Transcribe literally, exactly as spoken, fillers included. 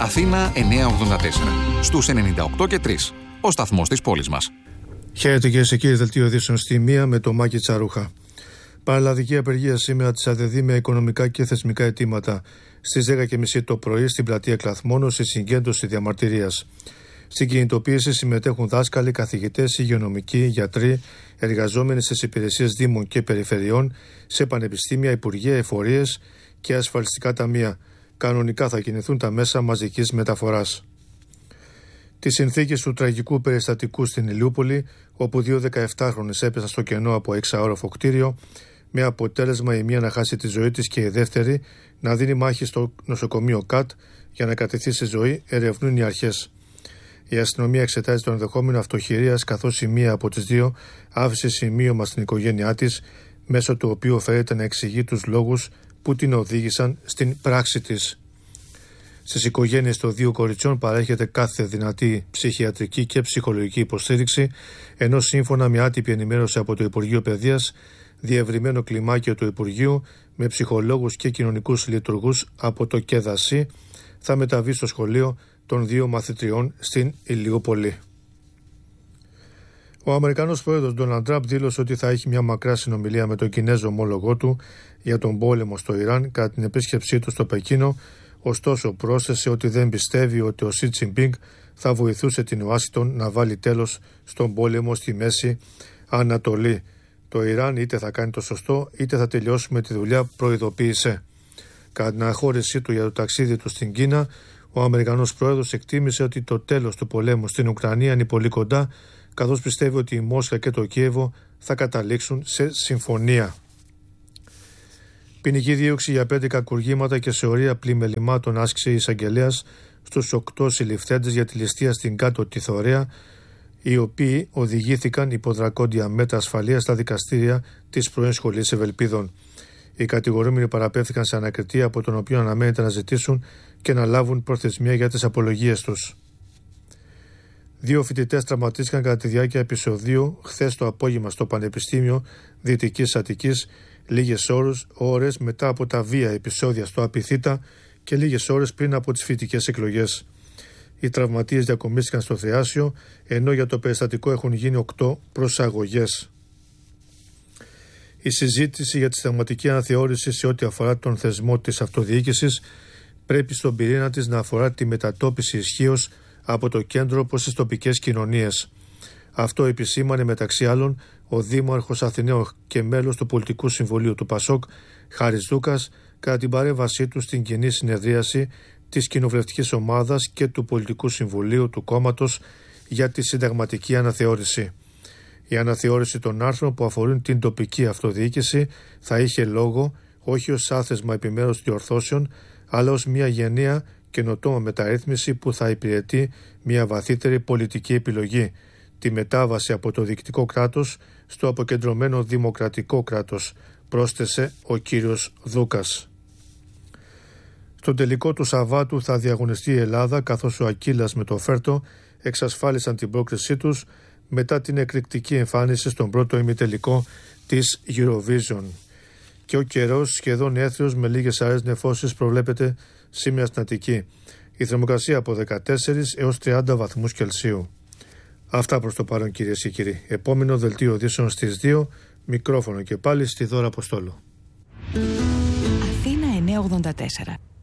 Αθήνα εννιακόσια ογδόντα τέσσερα. Στους ενενήντα οκτώ και τρία. Ο σταθμός της πόλης μας. Χαίρετε κυρίες και κύριοι, δελτίο ειδήσεων στη μία με το Μάκη Τσαρούχα. Παραλλαδική απεργία σήμερα της ΑΔΕΔΗ με οικονομικά και θεσμικά αιτήματα. Στις δέκα και μισή το πρωί στην πλατεία Κλαθμόνος, σε συγκέντρωση διαμαρτυρίας. Στην κινητοποίηση συμμετέχουν δάσκαλοι, καθηγητές, υγειονομικοί, γιατροί, εργαζόμενοι στις υπηρεσίες δήμων και περιφερειών, σε πανεπιστήμια, υπουργεία, εφορίες και ασφαλιστικά ταμεία. Κανονικά θα κινηθούν τα μέσα μαζικής μεταφοράς. Τις συνθήκες του τραγικού περιστατικού στην Ηλιούπολη, όπου δύο δεκαεπτάχρονες έπεσαν στο κενό από εξαόροφο κτίριο, με αποτέλεσμα η μία να χάσει τη ζωή της και η δεύτερη να δίνει μάχη στο νοσοκομείο ΚΑΤ για να κρατηθεί σε ζωή, ερευνούν οι αρχές. Η αστυνομία εξετάζει το ενδεχόμενο αυτοχειρίας, καθώς η μία από τις δύο άφησε σημείωμα στην οικογένειά της, μέσω του οποίου φέρεται να εξηγεί τους λόγους που την οδήγησαν στην πράξη της. Στις οικογένειες των δύο κοριτσιών παρέχεται κάθε δυνατή ψυχιατρική και ψυχολογική υποστήριξη, ενώ σύμφωνα με άτυπη ενημέρωση από το Υπουργείο Παιδείας, διευρυμένο κλιμάκιο του Υπουργείου με ψυχολόγους και κοινωνικούς λειτουργούς από το ΚΕΔΑΣΥ θα μεταβεί στο σχολείο των δύο μαθητριών στην Ηλιούπολη. Ο Αμερικανός πρόεδρος Ντόναλντ Τραμπ δήλωσε ότι θα έχει μια μακρά συνομιλία με τον Κινέζο ομόλογό του για τον πόλεμο στο Ιράν κατά την επίσκεψή του στο Πεκίνο, ωστόσο πρόσθεσε ότι δεν πιστεύει ότι ο Σι Τζινπίνγκ θα βοηθούσε την Ουάσιγκτον να βάλει τέλος στον πόλεμο στη Μέση Ανατολή. Το Ιράν είτε θα κάνει το σωστό είτε θα τελειώσουμε τη δουλειά, προειδοποίησε. Κατά την αναχώρησή του για το ταξίδι του στην Κίνα, ο Αμερικανός πρόεδρος εκτίμησε ότι το τέλος του πολέμου στην Ουκρανία είναι πολύ κοντά, καθώς πιστεύει ότι η Μόσχα και το Κίεβο θα καταλήξουν σε συμφωνία. Ποινική δίωξη για πέντε κακουργήματα και σε ορία πλημελημάτων άσκησε η εισαγγελέας στους οκτώ συλληφθέντες για τη ληστεία στην Κάτω Τιθωρέα, οι οποίοι οδηγήθηκαν υπό δρακόντια μέτρα ασφαλείας στα δικαστήρια της πρώην σχολής Ευελπίδων. Οι κατηγορούμενοι παραπέμφθηκαν σε ανακριτή, από τον οποίο αναμένεται να ζητήσουν και να λάβουν προθεσμία για τις απολογίες τους. Δύο φοιτητές τραυματίστηκαν κατά τη διάρκεια επεισοδίου χθες το απόγευμα στο Πανεπιστήμιο Δυτικής Αττικής, λίγες ώρες μετά από τα βία επεισόδια στο Απιθύτα και λίγες ώρες πριν από τις φοιτητικές εκλογές. Οι τραυματίες διακομίστηκαν στο Θριάσιο, ενώ για το περιστατικό έχουν γίνει οκτώ προσαγωγές. Η συζήτηση για τη συνταγματική αναθεώρηση σε ό,τι αφορά τον θεσμό της αυτοδιοίκησης πρέπει στον πυρήνα της να αφορά τη μετατόπιση ισχύως από το κέντρο προς τις τοπικές κοινωνίες. Αυτό επισήμανε μεταξύ άλλων ο Δήμαρχος Αθηναίων και μέλος του Πολιτικού Συμβουλίου του ΠΑΣΟΚ, Χάρης Δούκας, κατά την παρέμβασή του στην κοινή συνεδρίαση της Κοινοβουλευτικής Ομάδας και του Πολιτικού Συμβουλίου του κόμματος για τη συνταγματική αναθεώρηση. Η αναθεώρηση των άρθρων που αφορούν την τοπική αυτοδιοίκηση θα είχε λόγο όχι ως άθεσμα επιμέρους διορθώσεων, αλλά ως μια γενναία καινοτόμα μεταρρύθμιση που θα υπηρετεί μια βαθύτερη πολιτική επιλογή, τη μετάβαση από το διοικητικό κράτος στο αποκεντρωμένο δημοκρατικό κράτος, πρόσθεσε ο κύριος Δούκας. Στον τελικό του Σαββάτου θα διαγωνιστεί η Ελλάδα, καθώς ο Ακύλας με το Φέρτο εξασφάλισαν την πρόκρισή τους μετά την εκρηκτική εμφάνιση στον πρώτο ημιτελικό της Eurovision. Και ο καιρός σχεδόν έθριος με λίγες αέρες νεφώσεις προβλέπεται σήμερα στην Αττική. Η θερμοκρασία από δεκατέσσερα έως τριάντα βαθμούς Κελσίου. Αυτά προς το παρόν κυρίες και κύριοι. Επόμενο δελτίο ειδήσεων στις δύο, μικρόφωνο και πάλι στη Δώρα Αποστόλου. Αθήνα εννιακόσια ογδόντα τέσσερα.